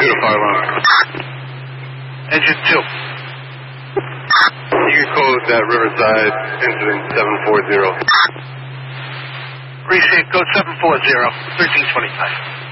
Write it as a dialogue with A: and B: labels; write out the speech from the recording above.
A: Engine 2.
B: You can code that Riverside incident 740.
A: Appreciate code 740, 1325.